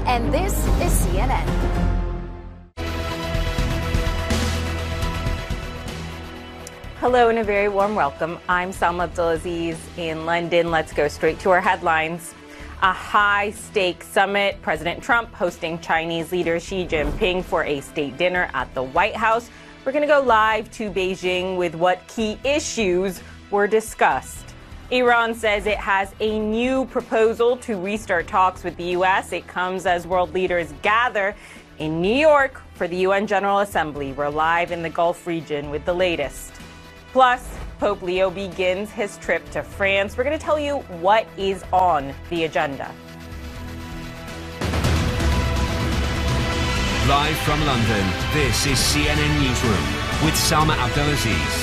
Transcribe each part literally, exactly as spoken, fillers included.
and this is C N N. Hello and a very warm welcome. I'm Salma Abdulaziz in London. Let's go straight to our headlines. A high-stakes summit, President Trump hosting Chinese leader Xi Jinping for a state dinner at the White House. We're going to go live to Beijing with what key issues were discussed. Iran says it has a new proposal to restart talks with the U S. It comes as world leaders gather in New York for the U N General Assembly. We're live in the Gulf region with the latest. Plus, Pope Leo begins his trip to France. We're going to tell you what is on the agenda. Live from London, this is C N N Newsroom with Salma Abdulaziz.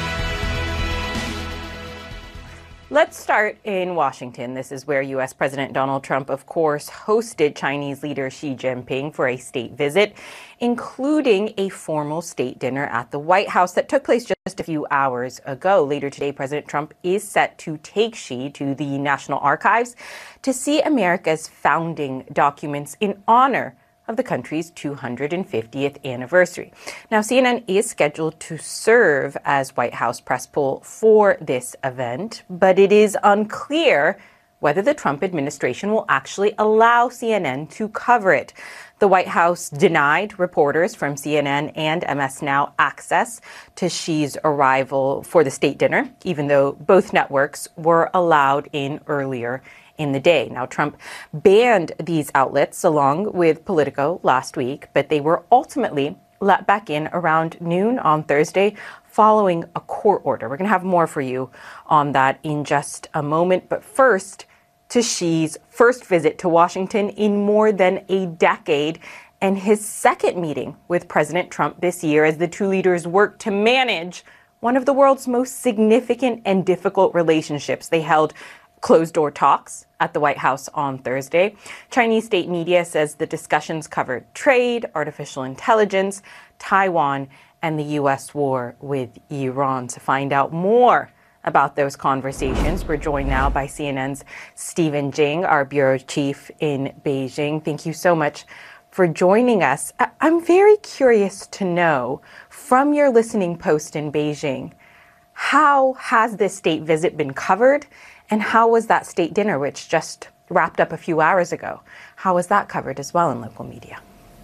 Let's start in Washington. This is where U S. President Donald Trump, of course, hosted Chinese leader Xi Jinping for a state visit, including a formal state dinner at the White House that took place just a few hours ago. Later today, President Trump is set to take Xi to the National Archives to see America's founding documents in honor of the country's two hundred fiftieth anniversary. Now, C N N is scheduled to serve as White House press pool for this event, but it is unclear whether the Trump administration will actually allow C N N to cover it. The White House denied reporters from C N N and M S Now access to Xi's arrival for the state dinner, even though both networks were allowed in earlier in the day. Now, Trump banned these outlets along with Politico last week, but they were ultimately let back in around noon on Thursday following a court order. We're going to have more for you on that in just a moment. But first, to Xi's first visit to Washington in more than a decade and his second meeting with President Trump this year as the two leaders work to manage one of the world's most significant and difficult relationships. They held closed-door talks at the White House on Thursday. Chinese state media says the discussions covered trade, artificial intelligence, Taiwan, and the U S war with Iran. To find out more about those conversations, we're joined now by C N N's Stephen Jing, our bureau chief in Beijing. Thank you so much for joining us. I- I'm very curious to know, from your listening post in Beijing, how has this state visit been covered? And how was that state dinner, which just wrapped up a few hours ago? How was that covered as well in local media?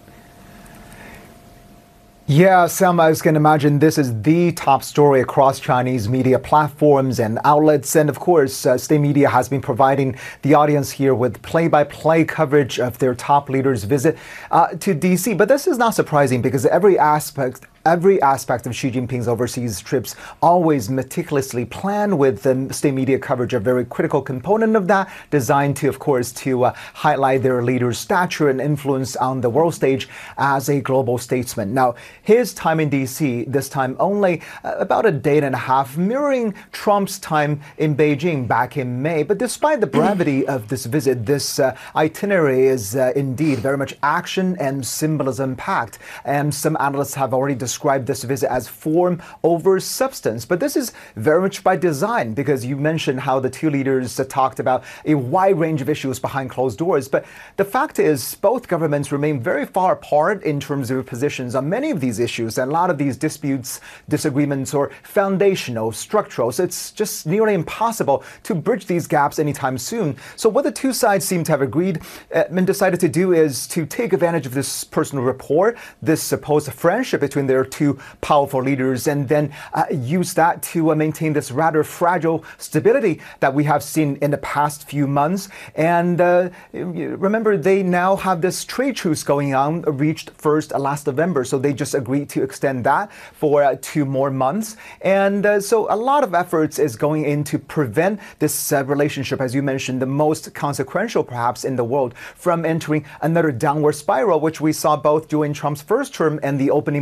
Yeah, Selma, I can imagine this is the top story across Chinese media platforms and outlets. And of course, uh, state media has been providing the audience here with play-by-play coverage of their top leaders' visit uh, to D C. But this is not surprising because every aspect Every aspect of Xi Jinping's overseas trips always meticulously planned, with the state media coverage a very critical component of that, designed to, of course, to uh, highlight their leader's stature and influence on the world stage as a global statesman. Now, his time in D C, this time only uh, about a day and a half, mirroring Trump's time in Beijing back in May. But despite the brevity of this visit, this uh, itinerary is uh, indeed very much action and symbolism packed. And some analysts have already described described this visit as form over substance. But this is very much by design, because you mentioned how the two leaders uh, talked about a wide range of issues behind closed doors. But the fact is, both governments remain very far apart in terms of their positions on many of these issues. And a lot of these disputes, disagreements are foundational, structural. So it's just nearly impossible to bridge these gaps anytime soon. So what the two sides seem to have agreed uh, and decided to do is to take advantage of this personal rapport, this supposed friendship between their two powerful leaders, and then uh, use that to uh, maintain this rather fragile stability that we have seen in the past few months. And uh, remember, they now have this trade truce going on, reached first uh, last November. So they just agreed to extend that for uh, two more months. And uh, so a lot of efforts is going in to prevent this uh, relationship, as you mentioned, the most consequential perhaps in the world, from entering another downward spiral, which we saw both during Trump's first term and the opening months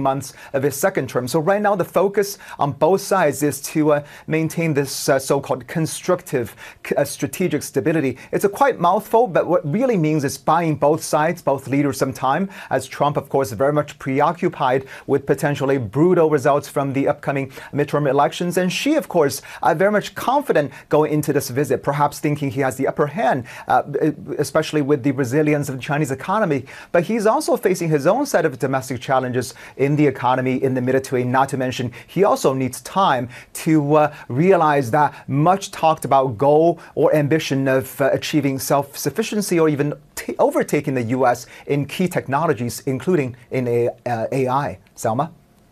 of his second term. So right now, the focus on both sides is to uh, maintain this uh, so-called constructive uh, strategic stability. It's a quite mouthful, but what really means is buying both sides, both leaders, some time, as Trump, of course, is very much preoccupied with potentially brutal results from the upcoming midterm elections. And Xi, of course, are very much confident going into this visit, perhaps thinking he has the upper hand, uh, especially with the resilience of the Chinese economy. But he's also facing his own set of domestic challenges in the economy, in the military, not to mention he also needs time to uh, realize that much talked about goal or ambition of uh, achieving self-sufficiency or even t- overtaking the U S in key technologies, including in a, uh, A I. Selma?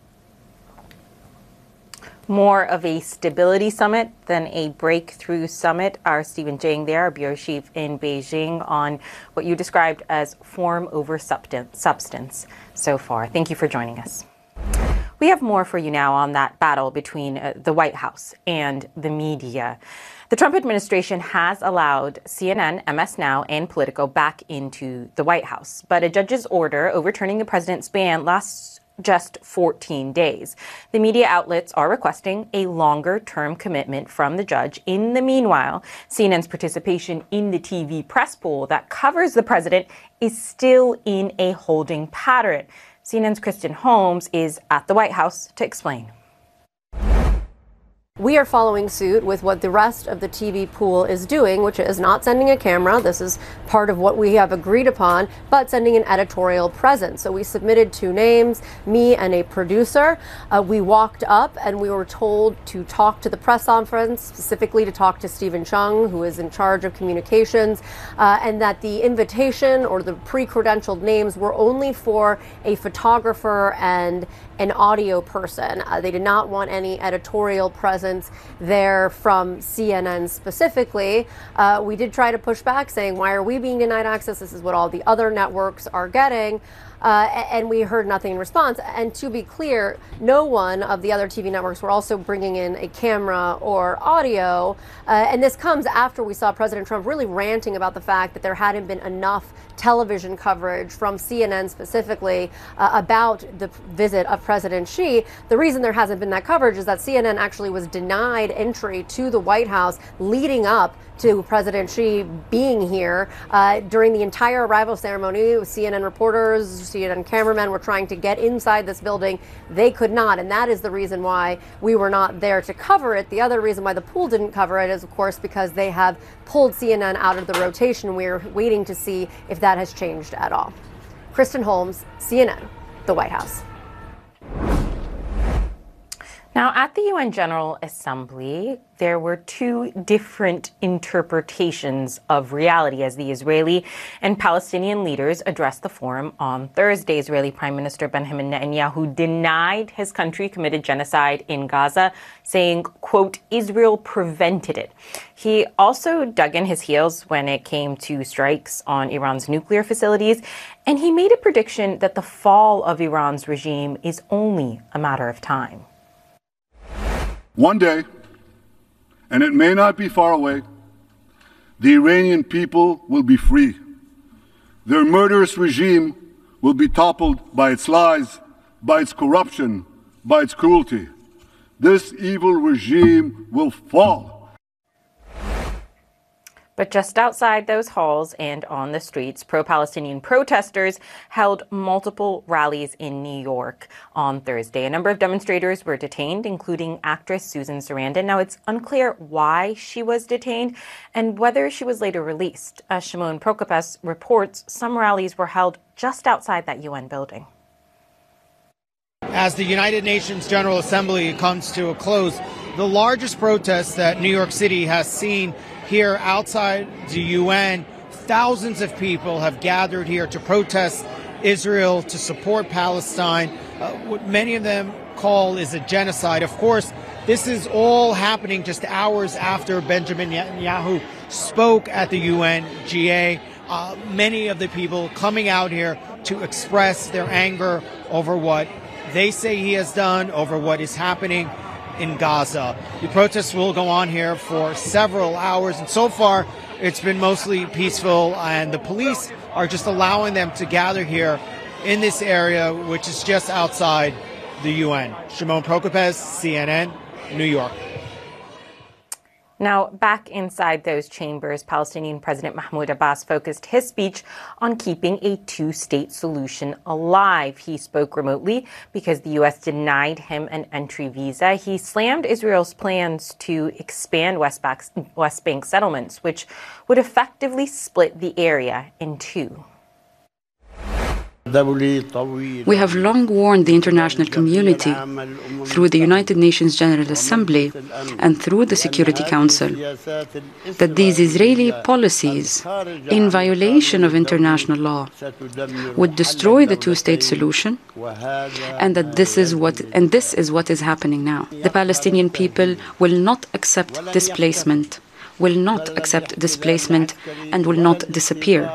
More of a stability summit than a breakthrough summit. Our Stephen Jang there, our bureau chief in Beijing, on what you described as form over substance so far. Thank you for joining us. We have more for you now on that battle between uh, the White House and the media. The Trump administration has allowed C N N, M S Now, and Politico back into the White House, but a judge's order overturning the president's ban lasts just fourteen days. The media outlets are requesting a longer-term commitment from the judge. In the meanwhile, C N N's participation in the T V press pool that covers the president is still in a holding pattern. C N N's Kristen Holmes is at the White House to explain. We are following suit with what the rest of the T V pool is doing, which is not sending a camera. This is part of what we have agreed upon, but sending an editorial presence. So we submitted two names, me and a producer. Uh, we walked up and we were told to talk to the press conference, specifically to talk to Stephen Chung, who is in charge of communications, uh, and that the invitation or the pre-credentialed names were only for a photographer and an audio person. Uh, they did not want any editorial presence there from C N N specifically. Uh, we did try to push back, saying, why are we being denied access? This is what all the other networks are getting. Uh, and we heard nothing in response. And to be clear, no one of the other T V networks were also bringing in a camera or audio. Uh, and this comes after we saw President Trump really ranting about the fact that there hadn't been enough television coverage from C N N specifically uh, about the visit of President Xi. The reason there hasn't been that coverage is that C N N actually was denied entry to the White House leading up to President Xi being here. Uh, during the entire arrival ceremony, C N N reporters, C N N cameramen were trying to get inside this building. They could not, and that is the reason why we were not there to cover it. The other reason why the pool didn't cover it is, of course, because they have pulled C N N out of the rotation. We're waiting to see if that has changed at all. Kristen Holmes, C N N, the White House. Now, at the U N General Assembly, there were two different interpretations of reality as the Israeli and Palestinian leaders addressed the forum on Thursday. Israeli Prime Minister Benjamin Netanyahu denied his country committed genocide in Gaza, saying, quote, Israel prevented it. He also dug in his heels when it came to strikes on Iran's nuclear facilities, and he made a prediction that the fall of Iran's regime is only a matter of time. One day, and it may not be far away, the Iranian people will be free. Their murderous regime will be toppled by its lies, by its corruption, by its cruelty. This evil regime will fall. But just outside those halls and on the streets, pro-Palestinian protesters held multiple rallies in New York on Thursday. A number of demonstrators were detained, including actress Susan Sarandon. Now, it's unclear why she was detained and whether she was later released. As Shimon Prokopes reports, some rallies were held just outside that U N building. As the United Nations General Assembly comes to a close, the largest protest that New York City has seen here outside the U N, thousands of people have gathered here to protest Israel, to support Palestine. Uh, what many of them call is a genocide. Of course, this is all happening just hours after Benjamin Netanyahu spoke at the U N G A. Uh, many of the people coming out here to express their anger over what they say he has done, over what is happening in Gaza. The protests will go on here for several hours, and so far it's been mostly peaceful, and the police are just allowing them to gather here in this area, which is just outside the U N. Shimon Prokopez, C N N, New York. Now, back inside those chambers, Palestinian President Mahmoud Abbas focused his speech on keeping a two-state solution alive. He spoke remotely because the U S denied him an entry visa. He slammed Israel's plans to expand West Bank, West Bank settlements, which would effectively split the area in two. We have long warned the international community through the United Nations General Assembly and through the Security Council that these Israeli policies, in violation of international law, would destroy the two-state solution, and that this is what and this is what is happening now. The Palestinian people will not accept displacement, will not accept displacement, and will not disappear.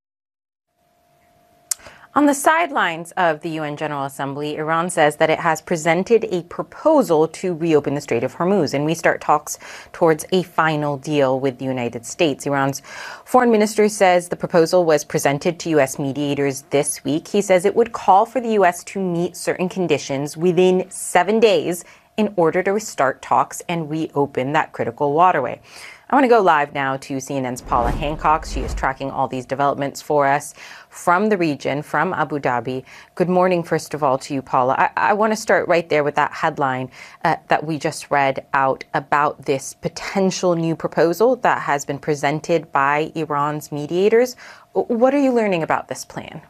On the sidelines of the U N General Assembly, Iran says that it has presented a proposal to reopen the Strait of Hormuz and restart talks towards a final deal with the United States. Iran's foreign minister says the proposal was presented to U S mediators this week. He says it would call for the U S to meet certain conditions within seven days in order to restart talks and reopen that critical waterway. I want to go live now to C N N's Paula Hancock. She is tracking all these developments for us from the region, from Abu Dhabi. Good morning, first of all, to you, Paula. I, I want to start right there with that headline uh, that we just read out about this potential new proposal that has been presented by Iran's mediators. What are you learning about this plan?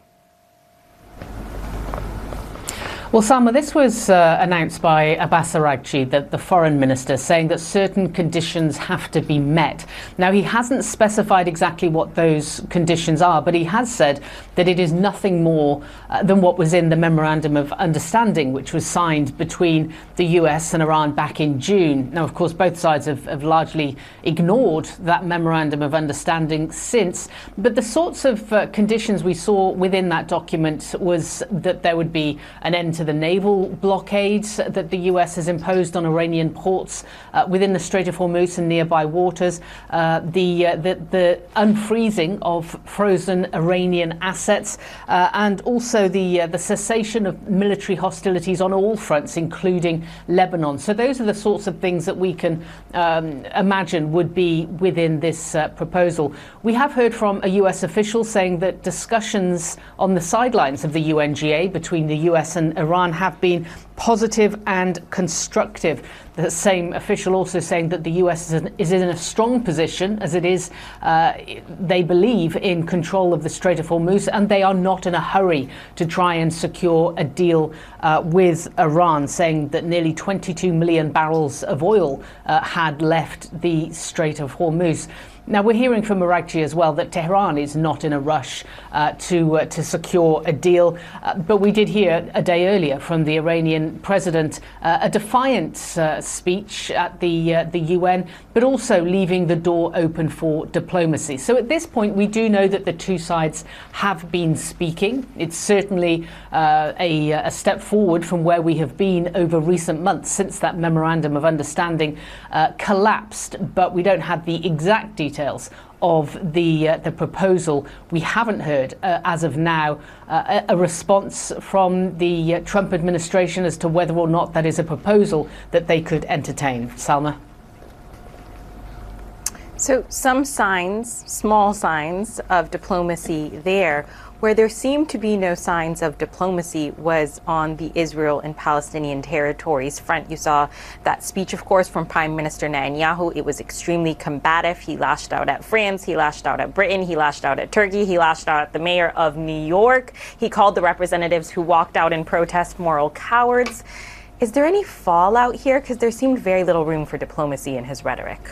Well, Salma, this was uh, announced by Abbas Araghchi, the, the foreign minister, saying that certain conditions have to be met. Now, he hasn't specified exactly what those conditions are, but he has said that it is nothing more uh, than what was in the Memorandum of Understanding, which was signed between the U S and Iran back in June. Now, of course, both sides have, have largely ignored that Memorandum of Understanding since, but the sorts of uh, conditions we saw within that document was that there would be an end to to the naval blockades that the U S has imposed on Iranian ports uh, within the Strait of Hormuz and nearby waters, uh, the, uh, the the unfreezing of frozen Iranian assets, uh, and also the uh, the cessation of military hostilities on all fronts, including Lebanon. So those are the sorts of things that we can um, imagine would be within this uh, proposal. We have heard from a U S official saying that discussions on the sidelines of the U N G A between the U S and Iran Iran have been positive and constructive. The same official also saying that the U S is in, is in a strong position, as it is, uh, they believe, in control of the Strait of Hormuz, and they are not in a hurry to try and secure a deal uh, with Iran, saying that nearly twenty-two million barrels of oil uh, had left the Strait of Hormuz. Now, we're hearing from Araghchi as well that Tehran is not in a rush uh, to uh, to secure a deal. Uh, but we did hear a day earlier from the Iranian president uh, a defiant uh, speech at the uh, the U N, but also leaving the door open for diplomacy. So at this point, we do know that the two sides have been speaking. It's certainly uh, a, a step forward from where we have been over recent months since that Memorandum of Understanding uh, collapsed. But we don't have the exact details of the uh, the proposal. We haven't heard, uh, as of now, uh, a, a response from the uh, Trump administration as to whether or not that is a proposal that they could entertain. Salma? So some signs, small signs of diplomacy there. Where there seemed to be no signs of diplomacy was on the Israel and Palestinian territories front. You saw that speech, of course, from Prime Minister Netanyahu. It was extremely combative. He lashed out at France. He lashed out at Britain. He lashed out at Turkey. He lashed out at the mayor of New York. He called the representatives who walked out in protest moral cowards. Is there any fallout here? Because there seemed very little room for diplomacy in his rhetoric.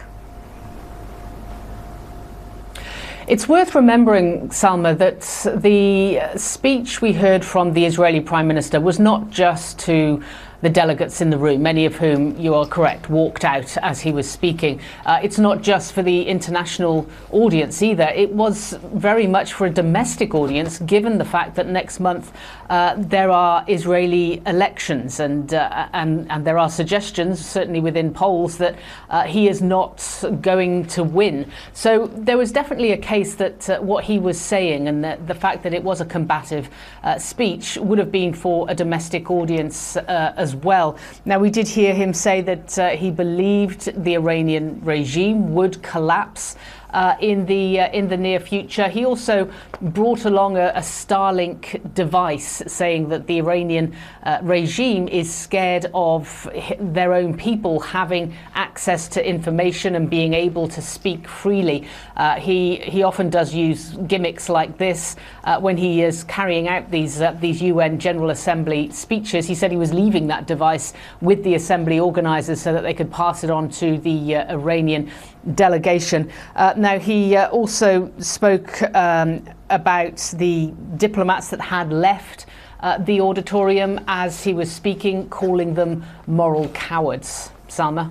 It's worth remembering, Salma, that the speech we heard from the Israeli Prime Minister was not just to the delegates in the room, many of whom, you are correct, walked out as he was speaking. Uh, it's not just for the international audience either. It was very much for a domestic audience, given the fact that next month uh, there are Israeli elections, and, uh, and, and there are suggestions, certainly within polls, that uh, he is not going to win. So there was definitely a case that uh, what he was saying, and the, the fact that it was a combative uh, speech, would have been for a domestic audience uh, as well. Now, we did hear him say that uh, he believed the Iranian regime would collapse Uh, in the uh, in the near future. He also brought along a, a Starlink device, saying that the Iranian uh, regime is scared of their own people having access to information and being able to speak freely. Uh, he he often does use gimmicks like this uh, when he is carrying out these uh, these U N General Assembly speeches. He said he was leaving that device with the assembly organisers so that they could pass it on to the uh, Iranian delegation. Uh, now, he uh, also spoke um, about the diplomats that had left uh, the auditorium as he was speaking, calling them moral cowards. Salma?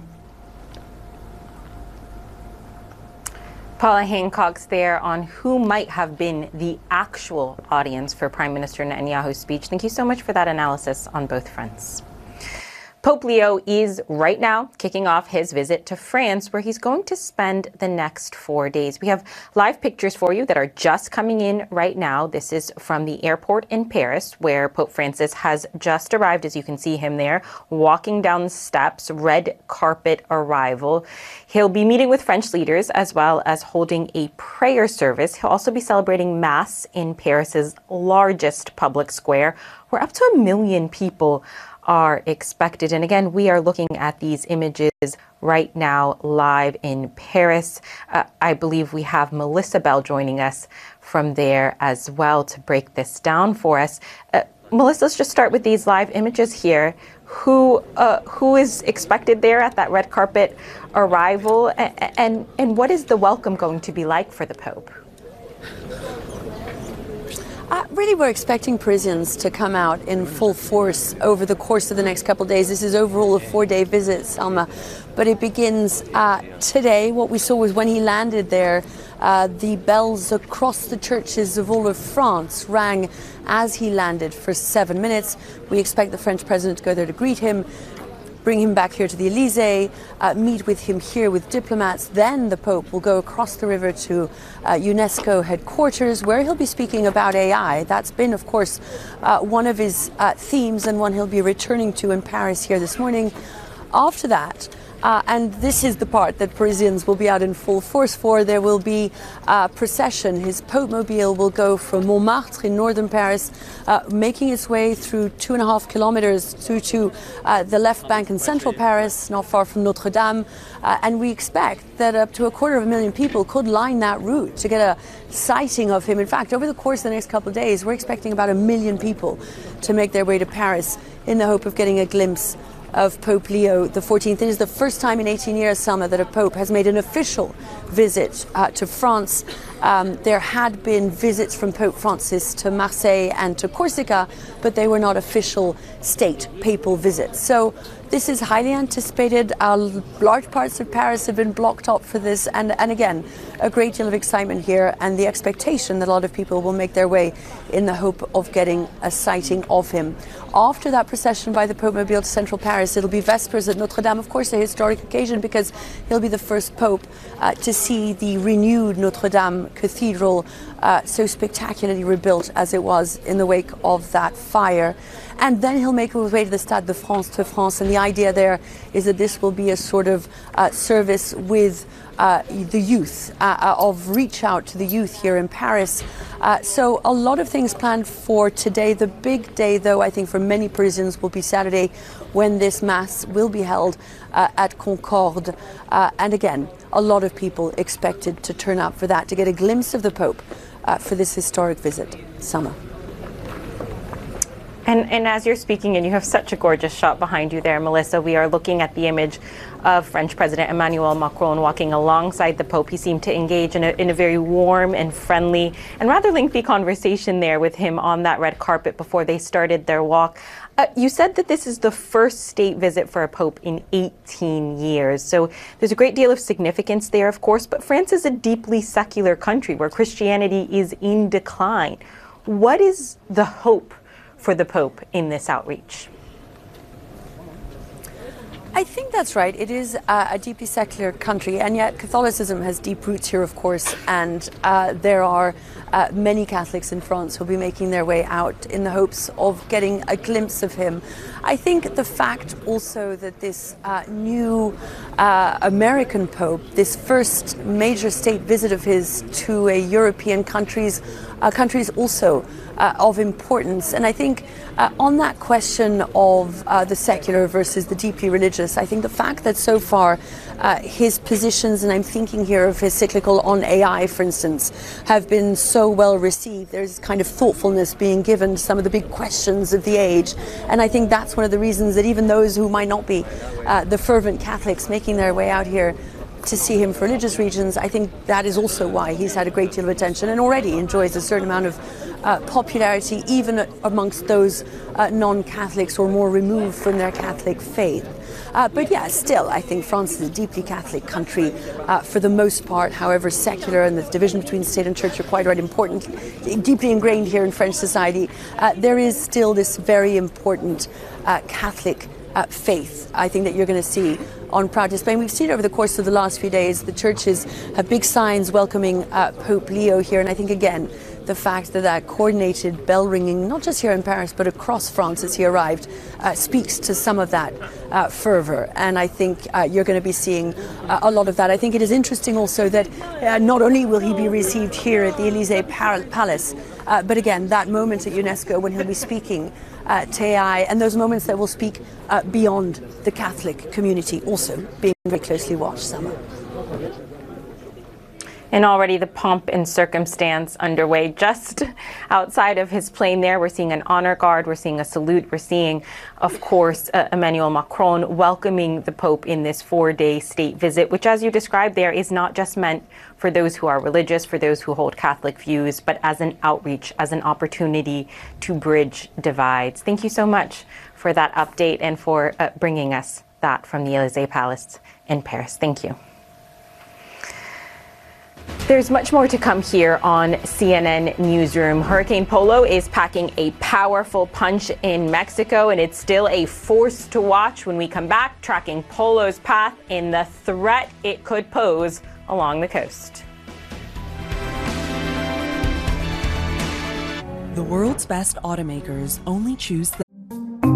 Paula Hancock's there on who might have been the actual audience for Prime Minister Netanyahu's speech. Thank you so much for that analysis on both fronts. Pope Leo is right now kicking off his visit to France, where he's going to spend the next four days. We have live pictures for you that are just coming in right now. This is from the airport in Paris, where Pope Francis has just arrived. As you can see him there, walking down the steps, red carpet arrival. He'll be meeting with French leaders as well as holding a prayer service. He'll also be celebrating Mass in Paris's largest public square, where up to a million people are expected. And again, we are looking at these images right now live in Paris. Uh, I believe we have Melissa Bell joining us from there as well to break this down for us. Uh, Melissa, let's just start with these live images here. Who uh, who is expected there at that red carpet arrival, and, and, and what is the welcome going to be like for the Pope? Uh, really, we're expecting Parisians to come out in full force over the course of the next couple of days. This is overall a four-day visit, Salma, but it begins uh, today. What we saw was when he landed there, uh, the bells across the churches of all of France rang as he landed for seven minutes. We expect the French president to go there to greet him, bring him back here to the Elysee, uh, meet with him here with diplomats. Then the Pope will go across the river to uh, UNESCO headquarters, where he'll be speaking about A I. That's been, of course, uh, one of his uh, themes and one he'll be returning to in Paris here this morning. After that, Uh, and this is the part that Parisians will be out in full force for. There will be a procession. His Pope Mobile will go from Montmartre in northern Paris, uh, making its way through two and a half kilometers through to uh, the left bank in central Paris, not far from Notre Dame. Uh, and we expect that up to a quarter of a million people could line that route to get a sighting of him. In fact, over the course of the next couple of days, we're expecting about a million people to make their way to Paris in the hope of getting a glimpse of Pope Leo the fourteenth. It is the first time in eighteen years, Salma, that a Pope has made an official visit uh, to France. Um, there had been visits from Pope Francis to Marseille and to Corsica, but they were not official state papal visits. So this is highly anticipated. Uh, large parts of Paris have been blocked up for this. And, and again, a great deal of excitement here and the expectation that a lot of people will make their way in the hope of getting a sighting of him. After that procession by the Pope Mobile to central Paris, it'll be Vespers at Notre Dame, of course, a historic occasion because he'll be the first Pope uh, to see the renewed Notre Dame Cathedral, uh, so spectacularly rebuilt as it was in the wake of that fire. And then he'll make his way to the Stade de France, to France, and the idea there is that this will be a sort of uh, service with uh, the youth, uh, of reach out to the youth here in Paris. Uh, so a lot of things planned for today. The big day, though, I think for many Parisians will be Saturday, when this Mass will be held uh, at Concorde. Uh, and again, a lot of people expected to turn up for that, to get a glimpse of the Pope uh, for this historic visit. Summer. And, and as you're speaking, and you have such a gorgeous shot behind you there, Melissa, we are looking at the image of French President Emmanuel Macron walking alongside the Pope. He seemed to engage in a, in a very warm and friendly and rather lengthy conversation there with him on that red carpet before they started their walk. Uh, you said that this is the first state visit for a Pope in eighteen years. So there's a great deal of significance there, of course, but France is a deeply secular country where Christianity is in decline. What is the hope for the Pope in this outreach? I think that's right. It is uh, a deeply secular country, and yet Catholicism has deep roots here, of course, and uh, there are uh, many Catholics in France who will be making their way out in the hopes of getting a glimpse of him. I think the fact also that this uh, new uh, American Pope, this first major state visit of his to a European countries, uh, country is also Uh, of importance. And I think uh, on that question of uh, the secular versus the deeply religious, I think the fact that so far uh, his positions, and I'm thinking here of his cyclical on A I, for instance, have been so well received. There's kind of thoughtfulness being given to some of the big questions of the age. And I think that's one of the reasons that even those who might not be uh, the fervent Catholics making their way out here to see him for religious reasons, I think that is also why he's had a great deal of attention and already enjoys a certain amount of uh, popularity, even amongst those uh, non-Catholics or more removed from their Catholic faith. Uh, but yeah, still, I think France is a deeply Catholic country uh, for the most part, however secular, and the division between state and church are quite right important, deeply ingrained here in French society. Uh, there is still this very important uh, Catholic uh, faith, I think, that you're going to see on Proud to Spain. We've seen over the course of the last few days, the churches have big signs welcoming uh, Pope Leo here, and I think, again, the fact that that coordinated bell ringing, not just here in Paris, but across France as he arrived, uh, speaks to some of that uh, fervour. And I think uh, you're going to be seeing uh, a lot of that. I think it is interesting also that uh, not only will he be received here at the Élysée Palace, uh, but again, that moment at UNESCO when he'll be speaking uh, to A I, and those moments that will speak uh, beyond the Catholic community also being very closely watched, Summer. And already the pomp and circumstance underway just outside of his plane there. We're seeing an honor guard, we're seeing a salute, we're seeing, of course, uh, Emmanuel Macron welcoming the Pope in this four-day state visit, which, as you described there, is not just meant for those who are religious, for those who hold Catholic views, but as an outreach, as an opportunity to bridge divides. Thank you so much for that update and for uh, bringing us that from the Élysée Palace in Paris. Thank you. There's much more to come here on C N N Newsroom. Hurricane Polo is packing a powerful punch in Mexico, and it's still a force to watch when we come back, tracking Polo's path and the threat it could pose along the coast. The world's best automakers only choose the